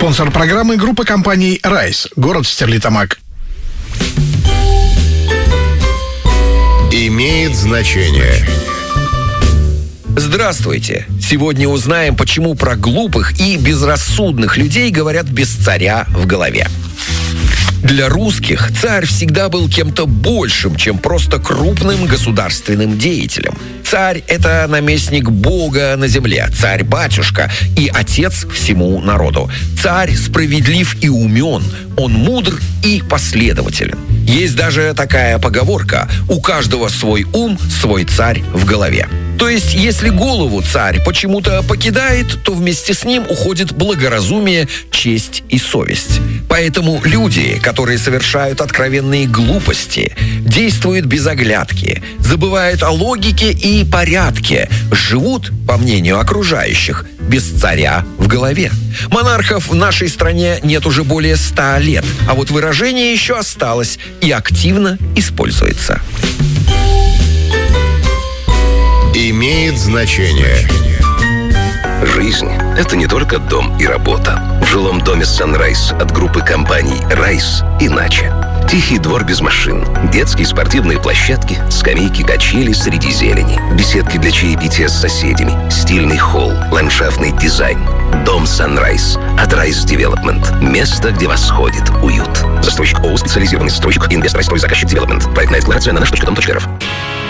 Спонсор программы — группа компаний «Райс», город Стерлитамак. Имеет значение. Здравствуйте! Сегодня узнаем, почему про глупых и безрассудных людей говорят «без царя в голове». Для русских царь всегда был кем-то большим, чем просто крупным государственным деятелем. Царь – это наместник Бога на земле, царь-батюшка и отец всему народу. Царь справедлив и умен, он мудр и последователен. Есть даже такая поговорка: «У каждого свой ум, свой царь в голове». То есть, если голову царь почему-то покидает, то вместе с ним уходит благоразумие, честь и совесть. Поэтому люди, которые совершают откровенные глупости, действуют без оглядки, забывают о логике и порядке, живут, по мнению окружающих, без царя в голове. Монархов в нашей стране нет уже более 100 лет, а вот выражение еще осталось и активно используется. Имеет значение. Жизнь – это не только дом и работа. В жилом доме Sunrise от группы компаний «Райс» иначе. Тихий двор без машин, детские спортивные площадки, скамейки, качели среди зелени, беседки для чаепития с соседями, стильный холл, ландшафтный дизайн. Дом Sunrise от Rise Development. Место, где восходит уют. Застройщик ООО «Специализированный застройщик», инвестор, заказчик Development. Проектная декларация на наш.дом.рф.